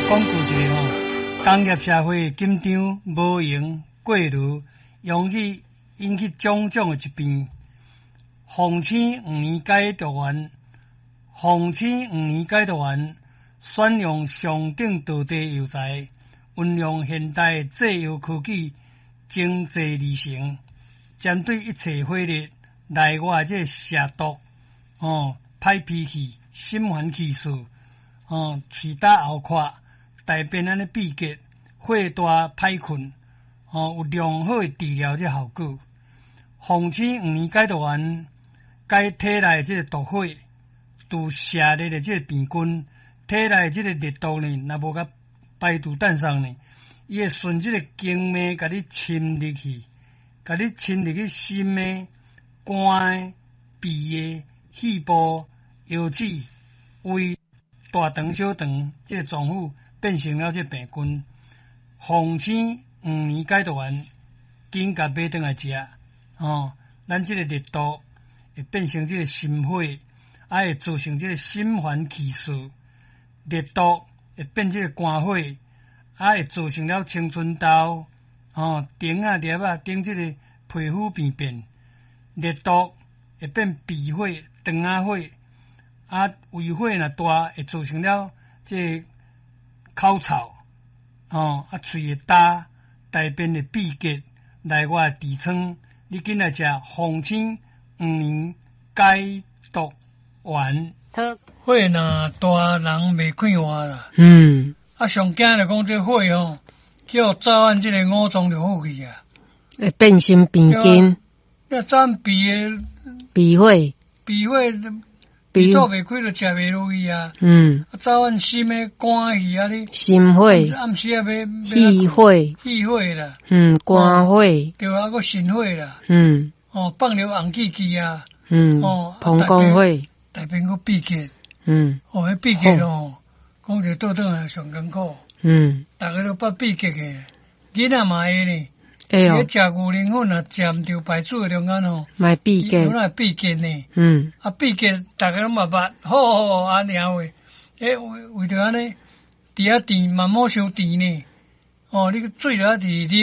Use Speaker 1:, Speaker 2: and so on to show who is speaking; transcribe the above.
Speaker 1: 讲句一个吼，工业社会紧张无闲过炉，容易引起种种的疾病。防青5年解毒丸，防青5年解毒丸选用上等道地药材，运用现代制药科技，精制而成，针对一切火热内外这蛇毒、歹脾气、心烦气躁、喙打喉壳、大便安尼闭结、火大歹困，有良好的治疗这效果。防青5年解毒丸解体内这个毒火，除射热的这个病菌，体内这个热毒呢，若无甲排除诞生呢，伊会顺这个经脉甲你侵入去，甲你侵入去心的、肝的、脾的、肺部、腰子、胃、大肠、小肠这个脏腑变成了这病菌。防青5年解毒丸，紧甲买转来食，咱这个热毒会变成这个心火，会造成这个心烦气躁，热毒会变这个肝火，会造成了青春痘、顶啊、粒啊、顶这个皮肤病变，热毒会变鼻火、肠仔火，胃火若大，会造成了这个口臭，喙会焦，大便会闭结，内外痔疮。你紧来食防青5年解毒丸。火若大，人袂快活啦。上惊就讲这火叫早晚这个五脏就好去啊。
Speaker 2: 会变成病根。
Speaker 1: 那早晚
Speaker 2: 鼻火。
Speaker 1: 鼻肚袂开就食袂落去啊。早晚心的肝气啊你。
Speaker 2: 心火。
Speaker 1: 暗时啊要
Speaker 2: 气火
Speaker 1: 啦。
Speaker 2: 肝火。
Speaker 1: 对啊，还肾火啦。放流红气气啊。
Speaker 2: 膀胱火。
Speaker 1: 大便个闭结。迄闭结讲者倒转来上艰苦。大家都捌闭结的，囡仔嘛会呢。会哦。食牛奶粉啊，食毋着排水的中间
Speaker 2: 买闭结。
Speaker 1: 有那闭结呢。闭结大家拢嘛捌，好安尼话。为着安尼，伫遐甜慢慢伤甜呢。你个水了伫